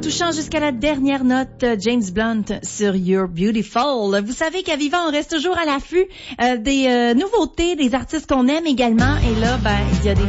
touchant jusqu'à la dernière note, James Blunt sur You're Beautiful. Vous savez qu'à Vivant, on reste toujours à l'affût des nouveautés, des artistes qu'on aime également. Et là, il y a des